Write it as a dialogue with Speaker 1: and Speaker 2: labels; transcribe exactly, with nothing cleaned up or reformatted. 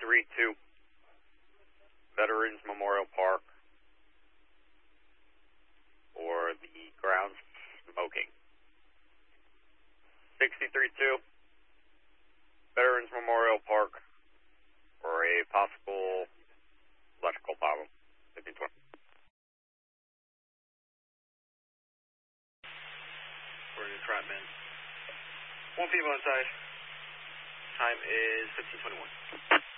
Speaker 1: three two, Veterans Memorial Park, or the grounds smoking. sixty-three two, Veterans Memorial Park, or a possible electrical problem. fifteen twenty.
Speaker 2: We're in Trapman. One people inside. Time is fifteen twenty-one.